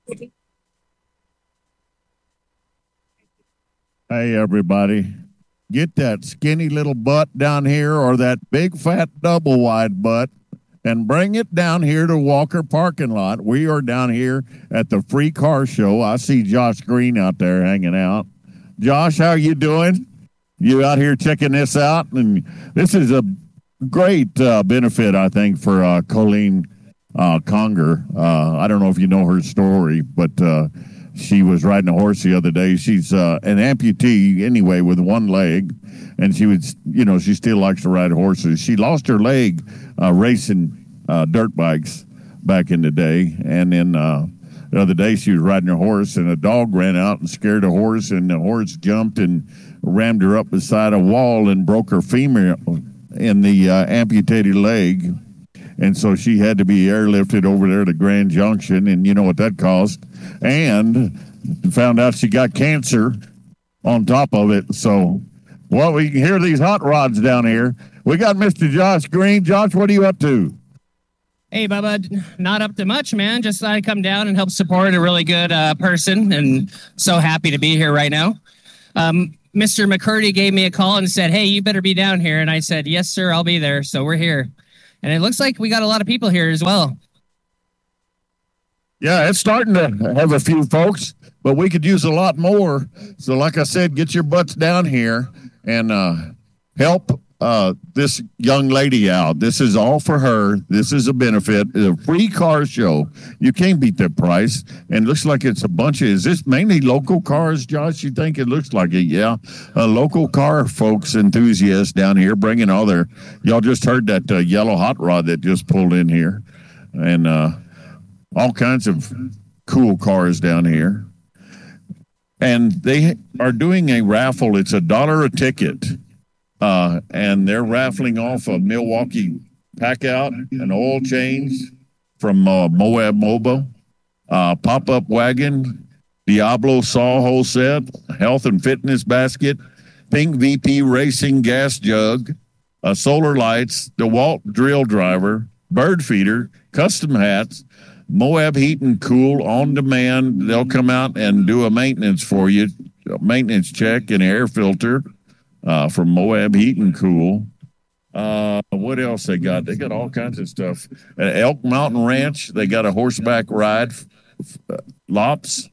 Hey, everybody. Get that skinny little butt down here or that big fat double wide butt and bring it down here to Walker parking lot. We are down here at the free car show. I see Josh Green out there hanging out. Josh, how you doing? You out here checking this out? And this is a great benefit, I think, for Colleen Conger. I don't know if you know her story, but she was riding a horse the other day. She's an amputee anyway with one leg, and she still likes to ride horses. She lost her leg racing dirt bikes back in the day, and then the other day she was riding her horse, and a dog ran out and scared the horse, and the horse jumped and rammed her up beside a wall and broke her femur in the amputated leg. And so she had to be airlifted over there to Grand Junction, and you know what that cost. And found out she got cancer on top of it. So, well, we can hear these hot rods down here. We got Mr. Josh Green. Josh, what are you up to? Hey, Bubba, not up to much, man. Just thought I'd come down and help support a really good person, and so happy to be here right now. Mr. McCurdy gave me a call and said, hey, you better be down here. And I said, yes, sir, I'll be there. So we're here. And it looks like we got a lot of people here as well. Yeah, it's starting to have a few folks, but we could use a lot more. So like I said, get your butts down here and help this young lady out. This is all for her. This is a benefit. It's a free car show. You can't beat that price. And it looks like it's a bunch of, is this mainly local cars, Josh? You think it looks like it? Yeah. Local car folks, enthusiasts down here bringing all their, y'all just heard that yellow hot rod that just pulled in here. And all kinds of cool cars down here. And they are doing a raffle. It's $1 a ticket. And they're raffling off a Milwaukee Packout, an oil change from Moab Mobile, pop-up wagon, Diablo saw hole set, health and fitness basket, Pink VP racing gas jug, solar lights, DeWalt drill driver, bird feeder, custom hats, Moab Heat and Cool on demand. They'll come out and do a maintenance for you, a maintenance check and air filter. From Moab Heat and Cool. What else they got? They got all kinds of stuff. At Elk Mountain Ranch, they got a horseback ride, Lops,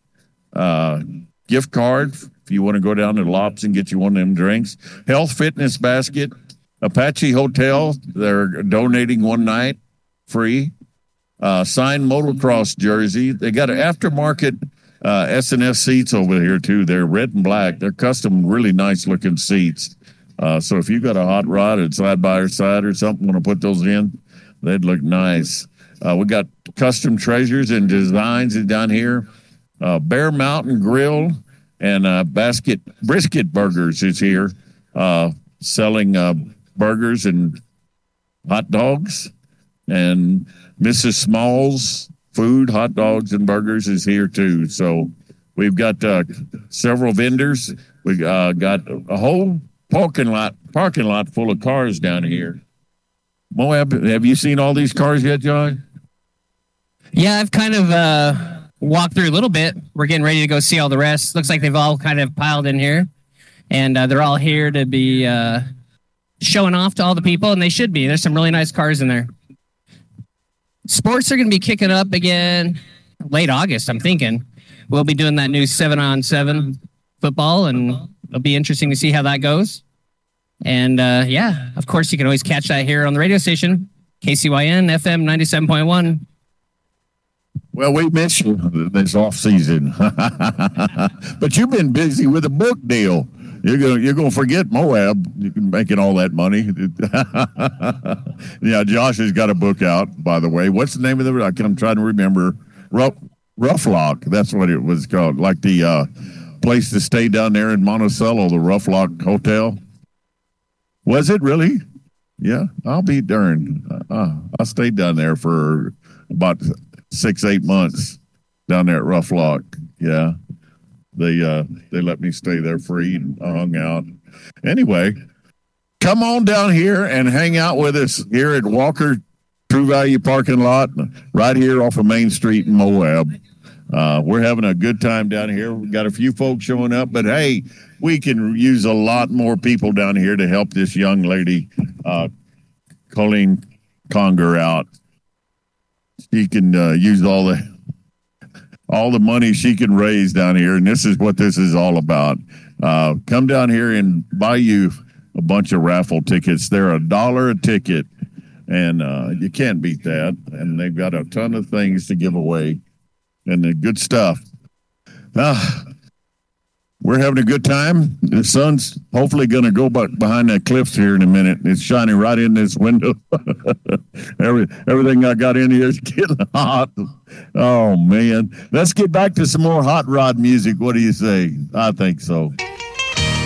gift card if you want to go down to Lops and get you one of them drinks. Health Fitness Basket, Apache Hotel, they're donating one night free. Signed motocross jersey. They got an aftermarket S&S seats over here, too. They're red and black. They're custom, really nice-looking seats. So if you got a hot rod and side-by-side or something, want to put those in, they'd look nice. We got custom treasures and designs down here. Bear Mountain Grill and Brisket Burgers is here, selling burgers and hot dogs. And Mrs. Small's Food, hot dogs, and burgers is here, too. So we've got several vendors. We got a whole parking lot full of cars down here. Moab, have you seen all these cars yet, John? Yeah, I've kind of walked through a little bit. We're getting ready to go see all the rest. Looks like they've all kind of piled in here. And they're all here to be showing off to all the people, and they should be. There's some really nice cars in there. Sports are going to be kicking up again late August, I'm thinking. We'll be doing that new 7-on-7 football, and it'll be interesting to see how that goes. And, yeah, of course, you can always catch that here on the radio station, KCYN FM 97.1. Well, we miss you this off season. But you've been busy with a book deal. You're gonna forget Moab. You're making all that money. Yeah, Josh has got a book out, by the way. What's the name of it? I'm trying to remember. Rough Lock. That's what it was called. Like the place to stay down there in Monticello, the Rough Lock Hotel. Was it really? Yeah, I'll be darned. I stayed down there for about 6-8 months down there at Rough Lock. Yeah. They let me stay there free and I hung out. Anyway, come on down here and hang out with us here at Walker True Value Parking Lot, right here off of Main Street in Moab. We're having a good time down here. We've got a few folks showing up, but hey, we can use a lot more people down here to help this young lady, Colleen Conger, out. She can use all the money she can raise down here, and this is what this is all about. Come down here and buy you a bunch of raffle tickets. They're $1 a ticket, and you can't beat that. And they've got a ton of things to give away, and the good stuff. We're having a good time. The sun's hopefully going to go back behind that cliffs here in a minute. It's shining right in this window. Everything I got in here is getting hot. Oh, man. Let's get back to some more hot rod music. What do you say? I think so.